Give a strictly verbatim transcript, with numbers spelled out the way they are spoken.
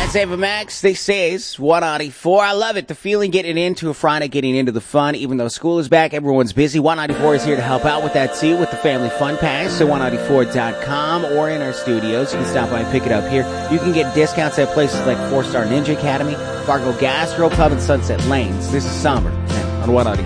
That's Ava Max. This is one ninety-four. I love it. The feeling getting into a Friday, getting into the fun. Even though school is back, everyone's busy. one ninety-four is here to help out with that too, with the Family Fun Pass. So one ninety-four dot com or in our studios. You can stop by and pick it up here. You can get discounts at places like Four Star Ninja Academy, Fargo Gas Grill Pub, and Sunset Lanes. This is Somber on one ninety-four.